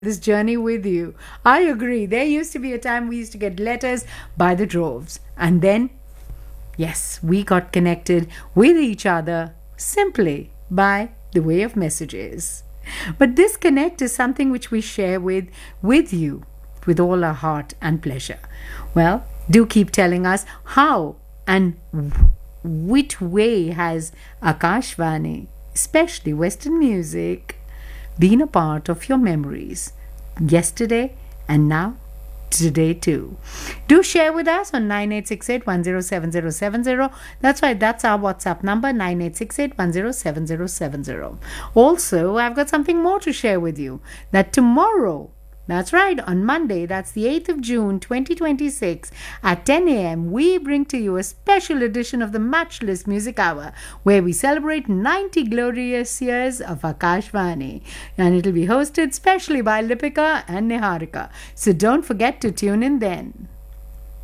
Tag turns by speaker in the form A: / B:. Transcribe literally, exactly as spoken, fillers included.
A: this journey with you. I agree. There used to be a time we used to get letters by the droves. And then, yes, we got connected with each other simply by the way of messages. But this connect is something which we share with with you with all our heart and pleasure. Well, do keep telling us how and which way has Akashvani, especially Western music, been a part of your memories yesterday and now today too. Do share with us on nine eight six eight, one zero seven zero seven zero. That's right, that's our WhatsApp number, nine eight six eight, one zero seven zero seven zero. Also, I've got something more to share with you, that tomorrow, that's right, on Monday, that's the eighth of June twenty twenty-six at ten a.m. we bring to you a special edition of the Matchless Music Hour, where we celebrate ninety glorious years of Akashvani, and it'll be hosted specially by Lipika and Niharika. So don't forget to tune in then.